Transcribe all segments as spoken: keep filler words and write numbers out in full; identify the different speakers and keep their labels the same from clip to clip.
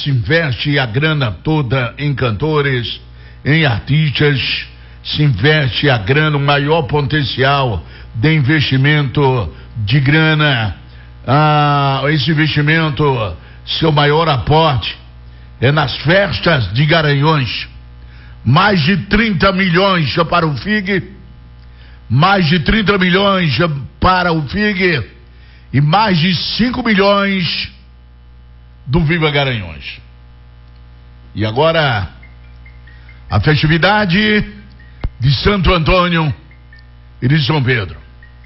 Speaker 1: se investe a grana toda em cantores, em artistas, se investe a grana, o maior potencial de investimento de grana, ah, esse investimento, seu maior aporte é nas festas de Garanhuns. Mais de trinta milhões para o F I G, mais de trinta milhões para o F I G e mais de cinco milhões do Viva Garanhuns. E agora, a festividade de Santo Antônio e de São Pedro.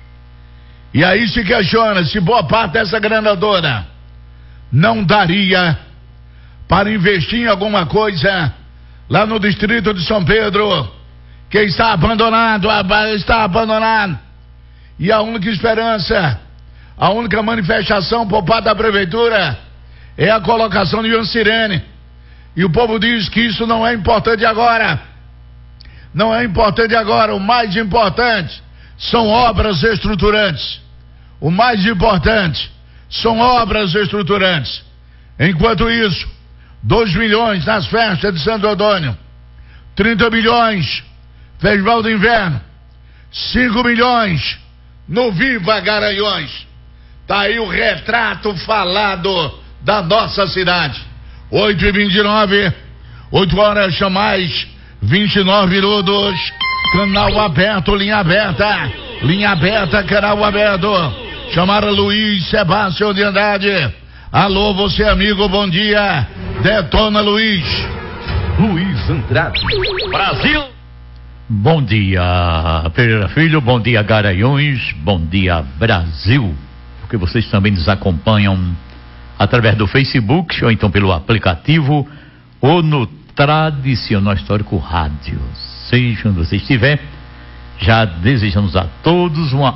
Speaker 1: E aí se questiona se boa parte dessa grana toda não daria para investir em alguma coisa lá no distrito de São Pedro, que está abandonado, está abandonado. E a única esperança, a única manifestação por parte da prefeitura é a colocação de uma sirene. E o povo diz que isso não é importante agora. Não é importante agora. O mais importante são obras estruturantes. O mais importante são obras estruturantes. Enquanto isso, dois milhões nas festas de Santo Antônio, trinta milhões Festival do Inverno, cinco milhões no Viva Garanhuns. Tá aí o retrato falado da nossa cidade. oito e vinte e nove, oito horas mais vinte e nove minutos. Canal aberto, linha aberta. Linha aberta, canal aberto. Chamaram Luiz Sebastião de Andrade. Alô, você amigo, bom dia. Detona, Luiz.
Speaker 2: Luiz Andrade. Brasil. Bom dia, Pereira Filho. Bom dia, Garanhuns. Bom dia, Brasil. Porque vocês também nos acompanham através do Facebook, ou então pelo aplicativo, ou no tradicional histórico rádio. Seja onde você estiver, já desejamos a todos uma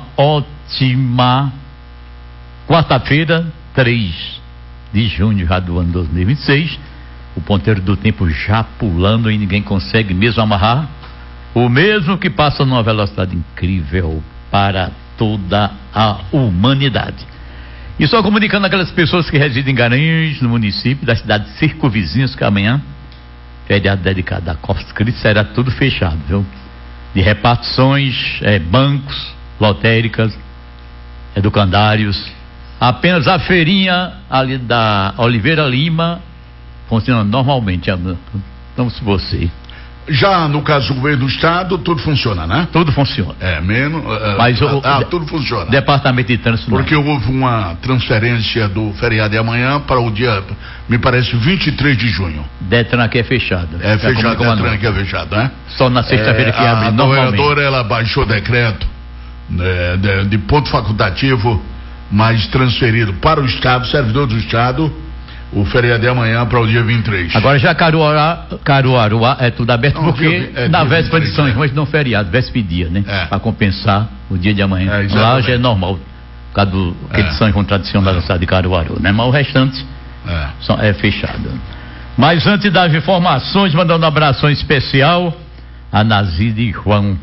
Speaker 2: ótima quarta-feira, três de junho já do ano dois mil e vinte e seis. O ponteiro do tempo já pulando e ninguém consegue mesmo amarrar. O mesmo que passa numa velocidade incrível para toda a humanidade. E só comunicando aquelas pessoas que residem em Garanhuns, no município, das cidades circunvizinhas, que amanhã, feriado dedicado a Corpus Christi, será tudo fechado, viu? De repartições, é, bancos, lotéricas, educandários. Apenas a feirinha ali da Oliveira Lima funciona normalmente. Então, se você...
Speaker 1: Já no caso do governo do estado, tudo funciona, né?
Speaker 2: Tudo funciona.
Speaker 1: É, menos... Uh,
Speaker 2: Mas o,
Speaker 1: ah, tudo funciona.
Speaker 2: Departamento de Trânsito
Speaker 1: Porque
Speaker 2: não.
Speaker 1: houve uma transferência do feriado de amanhã para o dia, me parece, vinte e três de junho.
Speaker 2: Detran aqui é fechado.
Speaker 1: É fechado, Detran aqui é fechado, né?
Speaker 2: Só na sexta-feira é, que abre
Speaker 1: a
Speaker 2: normalmente.
Speaker 1: A governadora, ela baixou decreto né, de, de ponto facultativo, mas transferido para o estado, servidor do estado, o feriado de amanhã para o dia vinte e três.
Speaker 2: Agora já Caruaruá, Caruaruá é tudo aberto, não, porque dia, é, na véspera de São João é. não feriado, véspera de dia, né? É. Para compensar o dia de amanhã. É, lá já é normal, por causa do é. São João tradicional é. da cidade de Caruaru, né? Mas o restante é, são, é fechado. Mas antes das informações, mandando um abração especial a Nazide e João,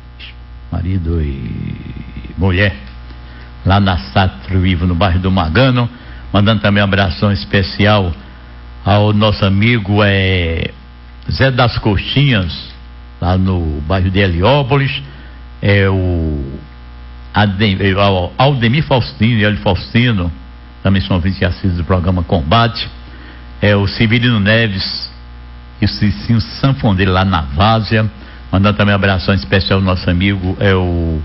Speaker 2: marido e mulher, lá na Sátrio Vivo, no bairro do Magano. Mandando também um abração especial ao nosso amigo é, Zé das Coxinhas, lá no bairro de Heliópolis, é o Adem, é, o Aldemir Faustino e Hélio Faustino, também são ouvintes assíduos do programa Combate, é o Severino Neves e o Cicinho Sanfondeiro lá na Várzea. Mandando também um abração especial ao nosso amigo é o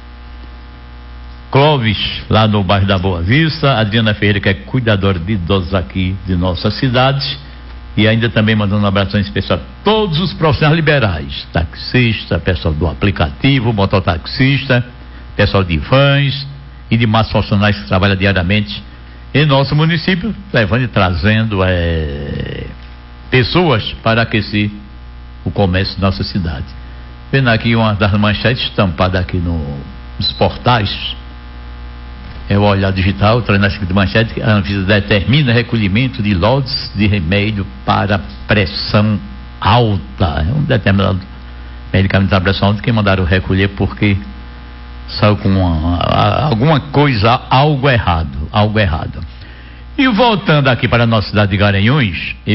Speaker 2: Clóvis, lá no bairro da Boa Vista, Adriana Ferreira, que é cuidadora de idosos aqui de nossa cidade, e ainda também mandando um abração especial a todos os profissionais liberais, taxista, pessoal do aplicativo, mototaxista, pessoal de vans e demais profissionais que trabalham diariamente em nosso município, levando e trazendo é, pessoas para aquecer o comércio de nossa cidade. Vendo aqui uma das manchetes estampada aqui no, nos portais, é o Olhar Digital, traz na de manchete que a Anvisa determina recolhimento de lotes de remédio para pressão alta. É um determinado medicamento para pressão alta que mandaram recolher porque saiu com uma, alguma coisa, algo errado, algo errado. E voltando aqui para a nossa cidade de Garanhuns,